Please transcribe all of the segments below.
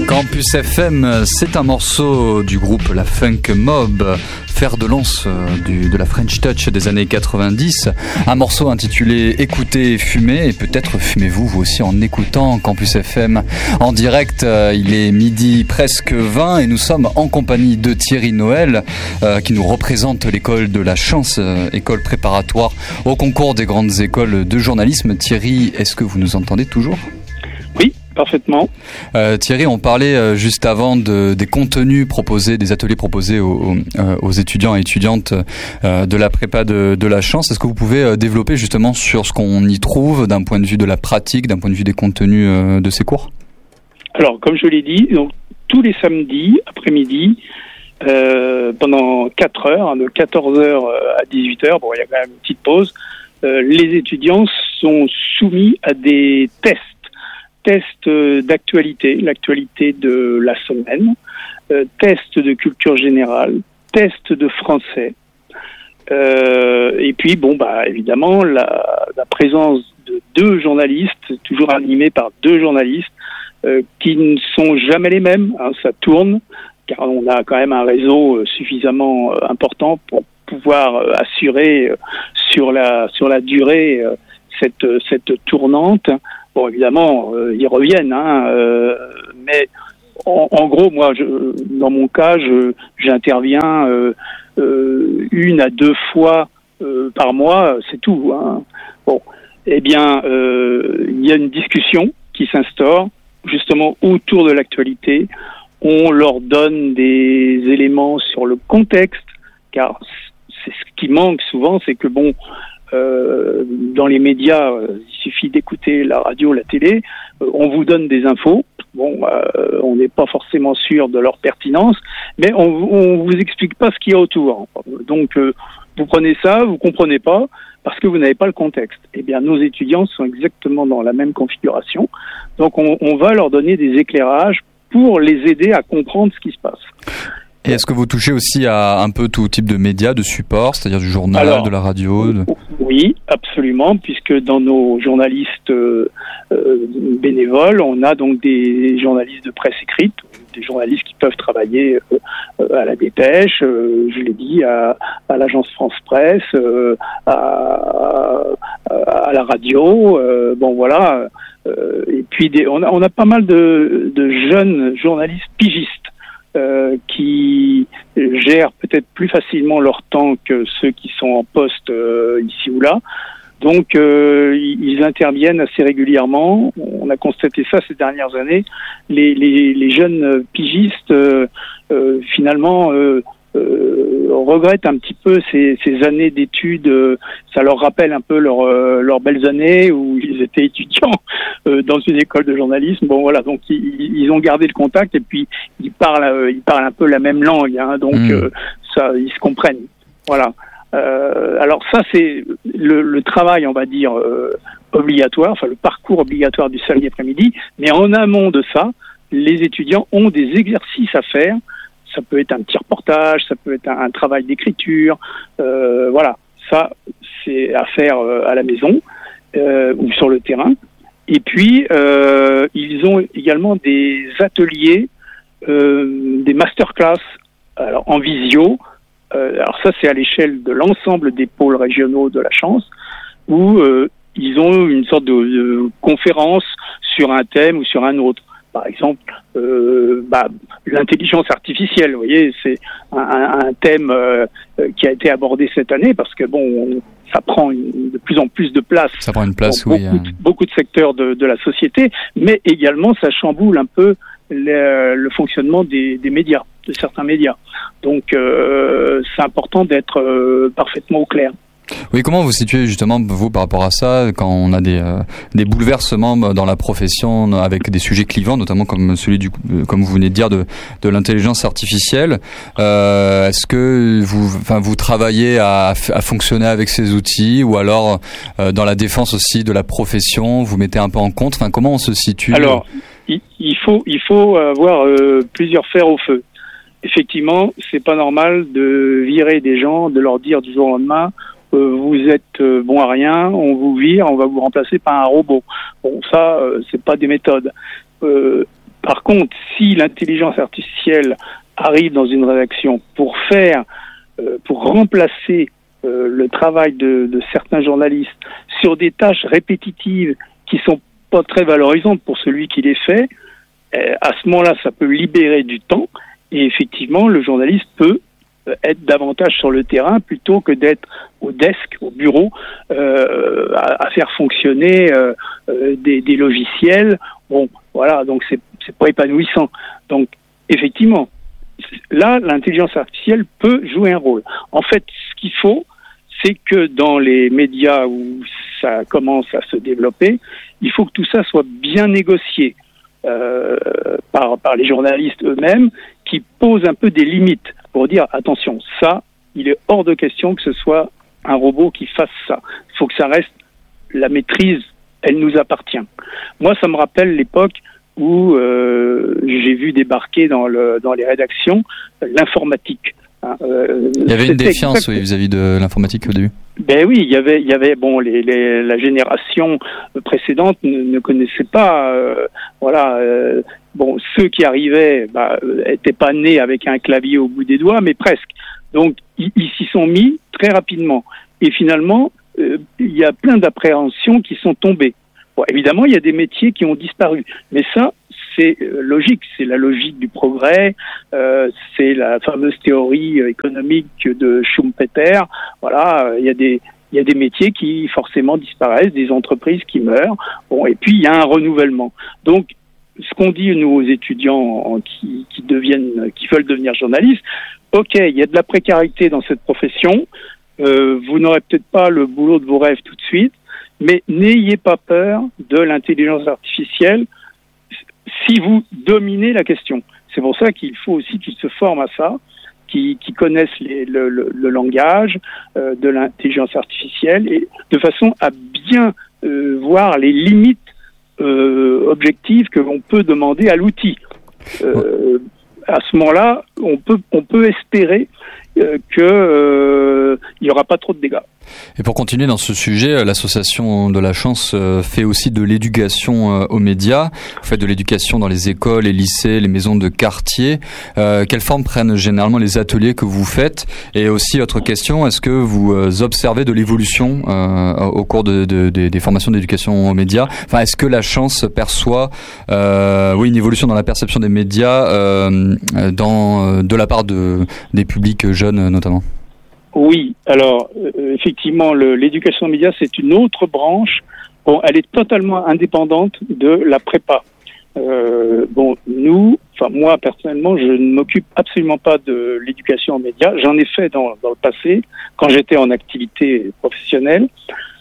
Campus FM, c'est un morceau du groupe La Funk Mob, fer de lance de la French Touch des années 90. Un morceau intitulé Écoutez et fumez, et peut-être fumez-vous vous aussi en écoutant Campus FM en direct. Il est midi presque 20 et nous sommes en compagnie de Thierry Noël qui nous représente l'école de la Chance, école préparatoire au concours des grandes écoles de journalisme. Thierry, est-ce que vous nous entendez toujours ? Oui, parfaitement. Thierry, on parlait juste avant des contenus proposés, des ateliers proposés aux étudiants et étudiantes de la prépa de la Chance. Est-ce que vous pouvez développer justement sur ce qu'on y trouve d'un point de vue de la pratique, d'un point de vue des contenus de ces cours ? Alors, comme je l'ai dit, donc, tous les samedis après-midi, pendant 4 heures, de 14h à 18h, bon, il y a quand même une petite pause, les étudiants sont soumis à des tests d'actualité, l'actualité de la semaine, tests de culture générale, tests de français, et puis évidemment la présence de 2 journalistes, toujours animés par 2 journalistes, qui ne sont jamais les mêmes, hein, ça tourne, car on a quand même un réseau suffisamment important pour pouvoir assurer sur la durée cette tournante. Bon, évidemment, ils reviennent, mais en gros, moi, dans mon cas, j'interviens 1 à 2 fois par mois, c'est tout. Hein. Bon, eh bien, il y a une discussion qui s'instaure justement autour de l'actualité. On leur donne des éléments sur le contexte, car c'est ce qui manque souvent, c'est que dans les médias, il suffit d'écouter la radio, la télé, on vous donne des infos. On n'est pas forcément sûr de leur pertinence, mais on vous explique pas ce qu'il y a autour. Donc, vous prenez ça, vous comprenez pas, parce que vous n'avez pas le contexte. Eh bien, nos étudiants sont exactement dans la même configuration. Donc, on va leur donner des éclairages pour les aider à comprendre ce qui se passe. Et est-ce que vous touchez aussi à un peu tout type de médias, de support, c'est-à-dire du journal, de la radio Oui, absolument, puisque dans nos journalistes bénévoles, on a donc des journalistes de presse écrite, des journalistes qui peuvent travailler à la Dépêche, je l'ai dit, à l'agence France Presse, à la radio, et puis on a pas mal de jeunes journalistes pigistes, qui gèrent peut-être plus facilement leur temps que ceux qui sont en poste ici ou là. Donc, ils interviennent assez régulièrement. On a constaté ça ces dernières années. Les jeunes pigistes, finalement, regrettent un petit peu ces années d'études. Ça leur rappelle un peu leurs belles années où ils étaient étudiants dans une école de journalisme. Bon, voilà, donc ils ont gardé le contact et puis ils parlent un peu la même langue, hein, donc ça, ils se comprennent. Voilà. Alors ça, c'est le travail, on va dire, obligatoire, enfin le parcours obligatoire du samedi après-midi. Mais en amont de ça, les étudiants ont des exercices à faire. Ça peut être un petit reportage, ça peut être un travail d'écriture, voilà. Ça, c'est à faire à la maison ou sur le terrain. Et puis, ils ont également des ateliers, des masterclass, alors en visio. Alors ça, c'est à l'échelle de l'ensemble des pôles régionaux de la Chance, où ils ont une sorte de conférence sur un thème ou sur un autre. Par exemple, l'intelligence artificielle, vous voyez, c'est un thème qui a été abordé cette année parce que ça prend de plus en plus de place. Ça prend une place, dans beaucoup de secteurs de la société, mais également ça chamboule un peu le fonctionnement des médias, de certains médias. Donc, c'est important d'être parfaitement au clair. Oui, comment vous situez justement, vous, par rapport à ça, quand on a des bouleversements dans la profession avec des sujets clivants, notamment comme celui comme vous venez de dire, de l'intelligence artificielle. Est-ce que vous travaillez à fonctionner avec ces outils, ou alors dans la défense aussi de la profession, vous mettez un peu en compte, comment on se situe? Alors, il faut avoir plusieurs fers au feu. Effectivement, c'est pas normal de virer des gens, de leur dire du jour au lendemain, vous êtes bon à rien, on vous vire, on va vous remplacer par un robot. Bon, ça, c'est pas des méthodes. Par contre, si l'intelligence artificielle arrive dans une rédaction pour remplacer le travail de certains journalistes sur des tâches répétitives qui sont pas très valorisantes pour celui qui les fait, à ce moment-là, ça peut libérer du temps et effectivement, le journaliste peut être davantage sur le terrain plutôt que d'être au desk, au bureau, à faire fonctionner des logiciels. Bon, voilà, donc c'est pas épanouissant. Donc, effectivement, là, l'intelligence artificielle peut jouer un rôle. En fait, ce qu'il faut, c'est que dans les médias où ça commence à se développer, il faut que tout ça soit bien négocié par les journalistes eux-mêmes, qui posent un peu des limites pour dire attention, ça, il est hors de question que ce soit un robot qui fasse ça. Il faut que ça reste la maîtrise, elle nous appartient. Moi, ça me rappelle l'époque où j'ai vu débarquer dans les rédactions l'informatique. Il y avait une défiance vis-à-vis de l'informatique au début. Ben oui, il y avait bon la génération précédente ne connaissait pas bon, ceux qui arrivaient étaient pas nés avec un clavier au bout des doigts, mais presque. Donc ils s'y sont mis très rapidement et finalement il y a plein d'appréhensions qui sont tombées. Bon, évidemment, il y a des métiers qui ont disparu, mais ça c'est logique, c'est la logique du progrès, c'est la fameuse théorie économique de Schumpeter. Voilà, il y a des métiers qui forcément disparaissent, des entreprises qui meurent. Bon, et puis il y a un renouvellement. Donc, ce qu'on dit nous aux étudiants qui veulent devenir journalistes, ok, il y a de la précarité dans cette profession. Vous n'aurez peut-être pas le boulot de vos rêves tout de suite, mais n'ayez pas peur de l'intelligence artificielle si vous dominez la question. C'est pour ça qu'il faut aussi qu'ils se forment à ça, qu'ils connaissent le langage de l'intelligence artificielle, et de façon à bien voir les limites objectives que l'on peut demander à l'outil. À ce moment-là, on peut espérer qu'il n'y aura pas trop de dégâts. Et pour continuer dans ce sujet, l'association de la chance fait aussi de l'éducation aux médias. Vous faites de l'éducation dans les écoles, les lycées, les maisons de quartier. Quelle forme prennent généralement les ateliers que vous faites? Et aussi, autre question, est-ce que vous observez de l'évolution au cours des formations d'éducation aux médias? Enfin, est-ce que la chance perçoit une évolution dans la perception des médias de la part des publics jeunes notamment? Oui, alors effectivement, l'éducation aux médias, c'est une autre branche. Bon, elle est totalement indépendante de la prépa. Moi personnellement, je ne m'occupe absolument pas de l'éducation aux médias. J'en ai fait dans le passé, quand j'étais en activité professionnelle.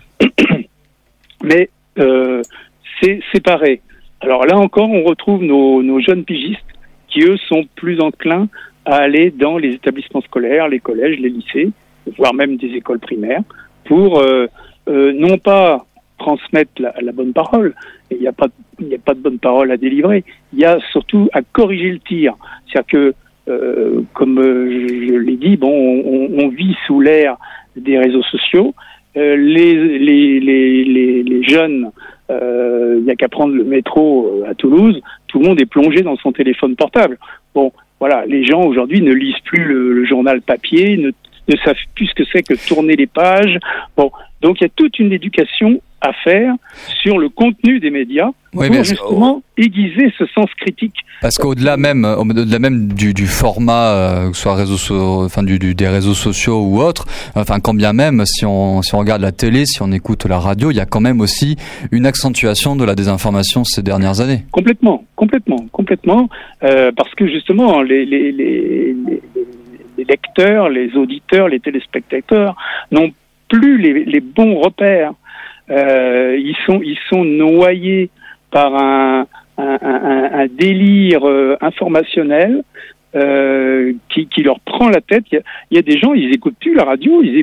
Mais c'est séparé. Alors là encore, on retrouve nos jeunes pigistes qui, eux, sont plus enclins à aller dans les établissements scolaires, les collèges, les lycées, voire même des écoles primaires, pour non pas transmettre la bonne parole. Il n'y a pas de bonne parole à délivrer. Il y a surtout à corriger le tir. C'est-à-dire que, comme je l'ai dit, on vit sous l'ère des réseaux sociaux. Les jeunes, il n'y a qu'à prendre le métro à Toulouse, tout le monde est plongé dans son téléphone portable. Bon, voilà, les gens aujourd'hui ne lisent plus le journal papier, ne savent plus ce que c'est que tourner les pages. Bon, donc il y a toute une éducation à faire sur le contenu des médias pour justement aiguiser ce sens critique. Parce qu'au-delà même du format, que ce soit des réseaux sociaux ou autres, enfin quand bien même si on regarde la télé, si on écoute la radio, il y a quand même aussi une accentuation de la désinformation ces dernières années. Complètement, parce que justement les lecteurs, les auditeurs, les téléspectateurs n'ont plus les bons repères. Ils sont noyés par un délire informationnel qui leur prend la tête. Il y a des gens, ils écoutent plus la radio, ils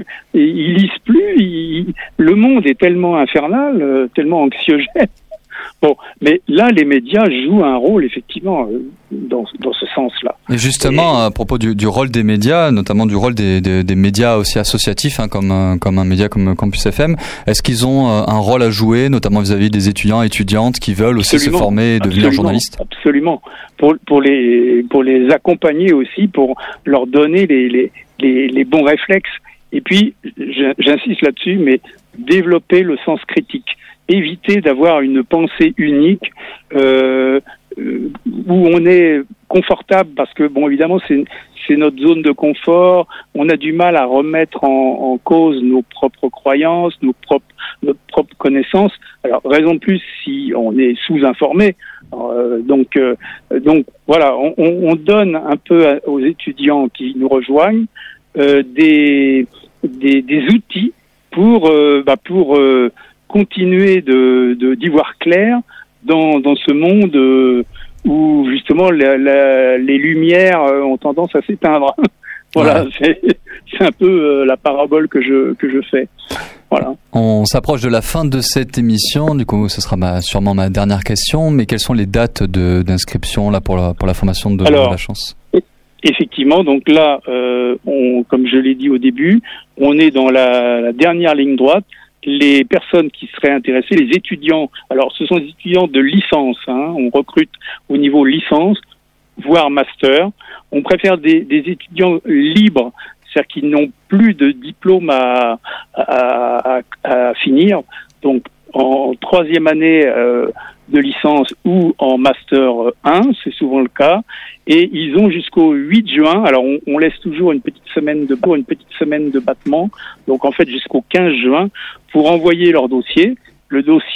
lisent plus. Le monde est tellement infernal, tellement anxiogène. Bon, mais là, les médias jouent un rôle, effectivement, dans ce sens-là. Et justement, à propos du rôle des médias, notamment du rôle des médias aussi associatifs, hein, comme un média comme Campus FM, est-ce qu'ils ont un rôle à jouer, notamment vis-à-vis des étudiants et étudiantes qui veulent aussi se former et devenir journalistes? Absolument. Pour les accompagner aussi, pour leur donner les bons réflexes. Et puis, j'insiste là-dessus, mais développer le sens critique. Éviter d'avoir une pensée unique où on est confortable parce que, bon, évidemment, c'est notre zone de confort. On a du mal à remettre en cause nos propres croyances, notre propre connaissance. Alors, raison de plus si on est sous-informé. Donc voilà, on donne un peu aux étudiants qui nous rejoignent des outils pour continuer d'y voir clair dans ce monde où justement les lumières ont tendance à s'éteindre. Voilà, ouais. C'est un peu la parabole que je fais. Voilà. On s'approche de la fin de cette émission, du coup ce sera sûrement ma dernière question, mais quelles sont les dates d'inscription là pour la formation de la chance? Effectivement, donc là, comme je l'ai dit au début, on est dans la dernière ligne droite. Les personnes qui seraient intéressées, les étudiants, alors ce sont des étudiants de licence, hein, on recrute au niveau licence, voire master. On préfère des étudiants libres, c'est-à-dire qui n'ont plus de diplôme à finir, donc en troisième année de licence ou en master 1, c'est souvent le cas, et ils ont jusqu'au 8 juin, alors on laisse toujours une petite semaine de battement, donc en fait jusqu'au 15 juin, pour envoyer leur dossier. Le dossier